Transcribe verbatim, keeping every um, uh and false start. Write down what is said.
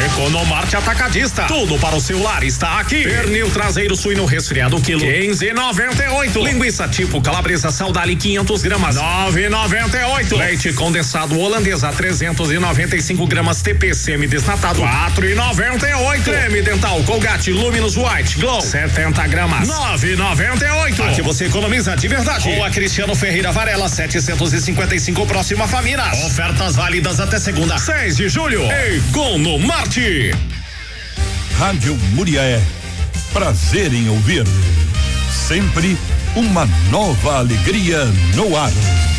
Economarte Atacadista. Tudo para o celular está aqui. Pernil traseiro suíno resfriado quilo quinze e noventa e oito. Linguiça tipo calabresa Saudale quinhentos gramas nove e noventa e oito. Leite condensado holandesa trezentos e noventa e cinco gramas T P semi desnatado quatro e noventa e oito. Creme dental Colgate Luminous White Glow setenta gramas nove e noventa e oito. Aqui você economiza de verdade. Rua Cristiano Ferreira Varela setecentos e cinquenta e cinco, próxima Famílias. Ofertas válidas até segunda, seis de julho. Economarte. Rádio Muriaé. Prazer em ouvir. Sempre uma nova alegria no ar.